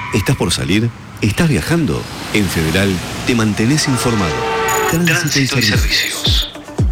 ¿Estás por salir? ¿Estás viajando? En Federal te mantenés informado. Tránsito y servicios.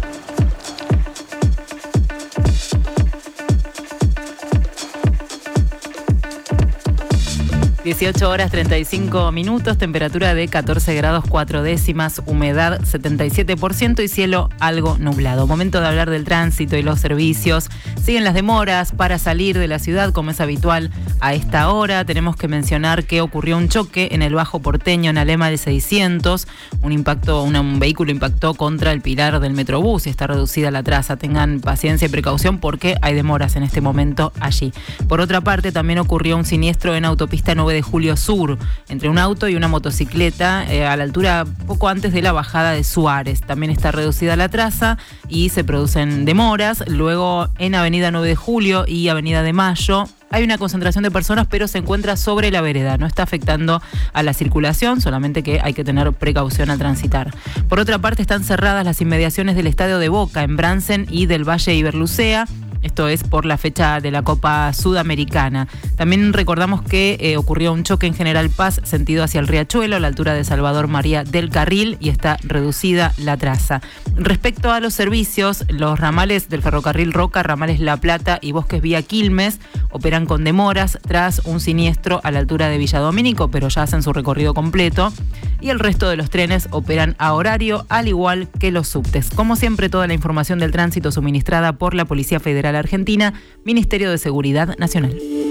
18 horas 35 minutos, temperatura de 14 grados 4 décimas, humedad 77% y cielo algo nublado. Momento de hablar del tránsito y los servicios. Siguen las demoras para salir de la ciudad, como es habitual a esta hora. Tenemos que mencionar que ocurrió un choque en el Bajo Porteño, en Alema del 600. Un vehículo impactó contra el pilar del Metrobús y está reducida la traza. Tengan paciencia y precaución porque hay demoras en este momento allí. Por otra parte, también ocurrió un siniestro en autopista 9 de Julio Sur, entre un auto y una motocicleta, a la altura poco antes de la bajada de Suárez. También está reducida la traza y se producen demoras. Luego en Avenida 9 de Julio y Avenida de Mayo hay una concentración de personas, pero se encuentra sobre la vereda. No está afectando a la circulación, solamente que hay que tener precaución al transitar. Por otra parte, están cerradas las inmediaciones del Estadio de Boca en Bransen y del Valle Iberlucea. Esto es por la fecha de la Copa Sudamericana. También recordamos que ocurrió un choque en General Paz, sentido hacia el Riachuelo, a la altura de Salvador María del Carril, y está reducida la traza. Respecto a los servicios, los ramales del ferrocarril Roca, ramales La Plata y Bosques Vía Quilmes operan con demoras tras un siniestro a la altura de Villa Domínico, pero ya hacen su recorrido completo. Y el resto de los trenes operan a horario, al igual que los subtes. Como siempre, toda la información del tránsito suministrada por la Policía Federal Argentina, Ministerio de Seguridad Nacional.